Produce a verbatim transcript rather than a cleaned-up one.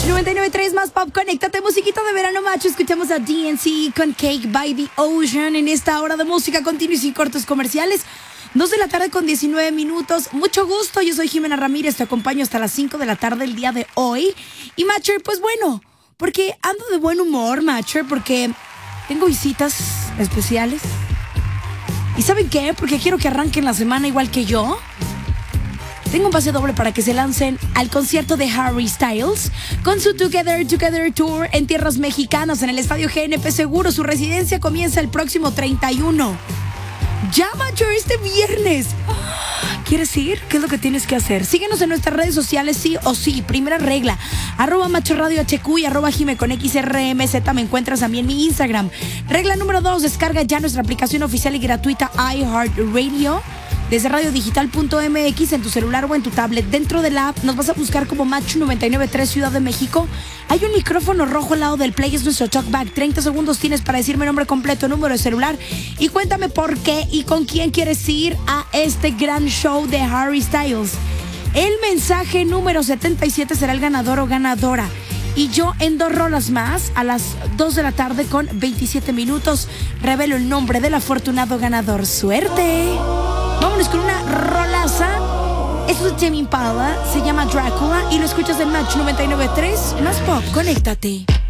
noventa y nueve punto tres más pop, conéctate, musiquita de verano, macho. Escuchamos a D N C con Cake by the Ocean en esta hora de música continua y sin cortos comerciales. Dos de la tarde con diecinueve minutos. Mucho gusto, yo soy Jimena Ramírez, te acompaño hasta las cinco de la tarde el día de hoy. Y macho, pues bueno, porque ando de buen humor, macho, porque tengo visitas especiales. ¿Y saben qué? Porque quiero que arranquen la semana igual que yo. Tengo un pase doble para que se lancen al concierto de Harry Styles con su Together Together Tour en tierras mexicanas en el Estadio G N P Seguro. Su residencia comienza el próximo treinta y uno. Ya, macho, este viernes. ¿Quieres ir? ¿Qué es lo que tienes que hacer? Síguenos en nuestras redes sociales, sí o sí. Primera regla, arroba macho radio hq y arroba jime con xrmz. Me encuentras a mí en mi Instagram. Regla número dos, descarga ya nuestra aplicación oficial y gratuita iHeartRadio desde radio digital punto m x en tu celular o en tu tablet. Dentro de la app nos vas a buscar como Macho noventa y nueve punto tres Ciudad de México. Hay un micrófono rojo al lado del play, es nuestro talkback. treinta segundos tienes para decirme nombre completo, número de celular y cuéntame por qué y con quién quieres ir a este gran show de Harry Styles. El mensaje número setenta y siete será el ganador o ganadora. Y yo en dos rolas más, a las dos de la tarde con veintisiete minutos, revelo el nombre del afortunado ganador. ¡Suerte! Vámonos con una rolaza. Esto es Tame Impala, se llama Drácula y lo escuchas en Match noventa y nueve punto tres más pop. Conéctate.